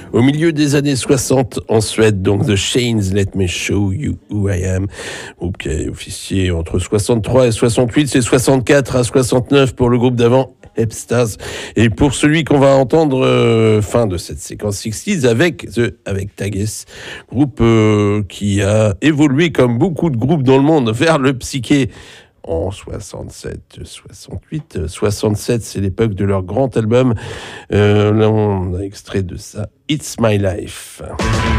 Au milieu des années 60 en Suède, donc The Shanes, Let Me Show You Who I Am, groupe qui a officié entre 63 et 68, c'est 64 à 69 pour le groupe d'avant, Hepstars. Et pour celui qu'on va entendre fin de cette séquence 60s avec Tages, groupe qui a évolué comme beaucoup de groupes dans le monde vers le psyché en 67, 68. 67, c'est l'époque de leur grand album. Là, on a extrait de ça, It's My Life.